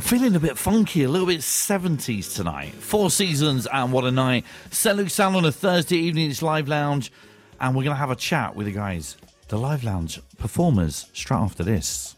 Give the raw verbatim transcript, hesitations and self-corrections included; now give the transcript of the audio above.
feeling a bit funky, a little bit seventies tonight. Four Seasons and What a Night. Saint Luke's Sound on a Thursday evening. It's Live Lounge, and we're going to have a chat with the guys, the Live Lounge performers, straight after this.